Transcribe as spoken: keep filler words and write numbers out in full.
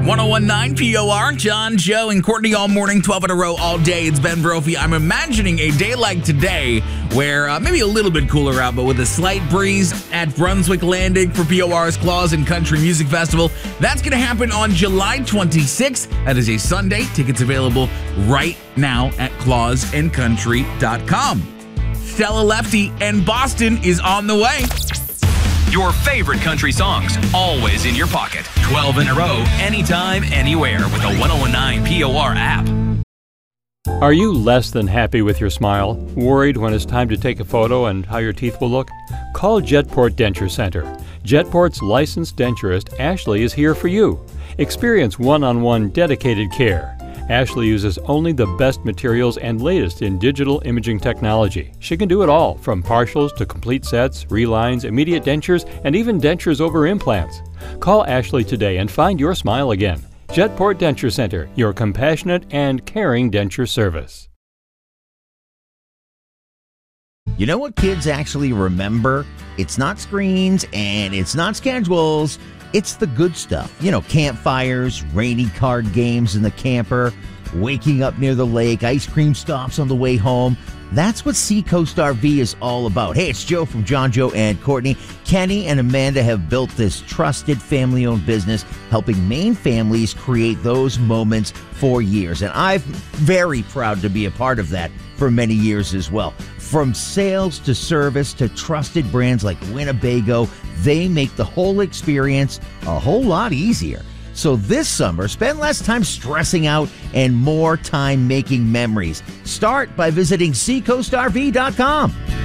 ten P O R, John, Joe, and Courtney all morning, twelve in a row all day. It's Ben Brophy. I'm imagining a day like today where uh, maybe a little bit cooler out, but with a slight breeze at Brunswick Landing for P O R's Claws and Country Music Festival. That's going to happen on July twenty-sixth. That is a Sunday. Tickets available right now at claws and country dot com. Stella Lefty and Boston is on the way. Your favorite country songs, always in your pocket. twelve in a row, anytime, anywhere with the ten nineteen P O R app. Are you less than happy with your smile? Worried when it's time to take a photo and how your teeth will look? Call Jetport Denture Center. Jetport's licensed denturist, Ashley, is here for you. Experience one-on-one dedicated care. Ashley uses only the best materials and latest in digital imaging technology. She can do it all, from partials to complete sets, relines, immediate dentures, and even dentures over implants. Call Ashley today and find your smile again. Jetport Denture Center, your compassionate and caring denture service. You know what kids actually remember? It's not screens and it's not schedules. It's the good stuff. You know, campfires, rainy card games in the camper, waking up near the lake, ice cream stops on the way home. That's what Seacoast R V is all about. Hey, it's Joe from John, Joe, and Courtney. Kenny and Amanda have built this trusted family-owned business, helping Maine families create those moments for years. And I'm very proud to be a part of that for many years as well. From sales to service to trusted brands like Winnebago, they make the whole experience a whole lot easier. So this summer, spend less time stressing out and more time making memories. Start by visiting seacoast R V dot com.